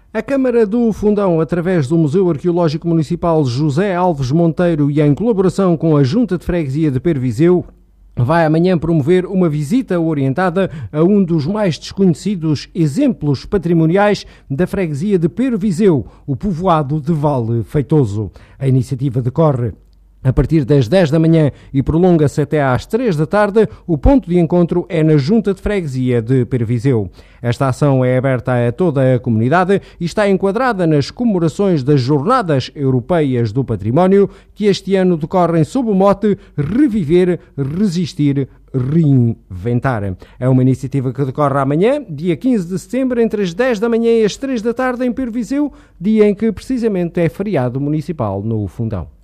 A Câmara do Fundão, através do Museu Arqueológico Municipal José Alves Monteiro e em colaboração com a Junta de Freguesia de Perviseu, vai amanhã promover uma visita orientada a um dos mais desconhecidos exemplos patrimoniais da freguesia de Perviseu, o povoado de Vale Feitoso. A iniciativa decorre a partir das 10 da manhã e prolonga-se até às 3 da tarde. O ponto de encontro é na Junta de Freguesia de Perviseu. Esta ação é aberta a toda a comunidade e está enquadrada nas comemorações das Jornadas Europeias do Património, que este ano decorrem sob o mote Reviver, Resistir, Reinventar. É uma iniciativa que decorre amanhã, dia 15 de setembro, entre as 10 da manhã e as 3 da tarde em Perviseu, dia em que precisamente é feriado municipal no Fundão.